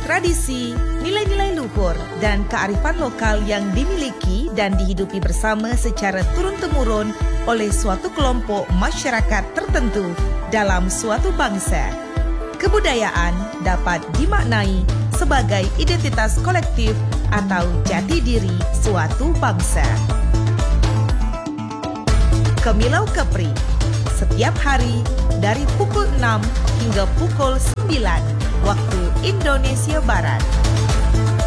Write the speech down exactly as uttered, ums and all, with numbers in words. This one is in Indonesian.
tradisi, nilai-nilai luhur, dan kearifan lokal yang dimiliki dan dihidupi bersama secara turun-temurun oleh suatu kelompok masyarakat tertentu dalam suatu bangsa. Kebudayaan dapat dimaknai sebagai identitas kolektif atau jati diri suatu bangsa. Kemilau Kepri, setiap hari dari pukul enam hingga pukul sembilan waktu Indonesia Barat.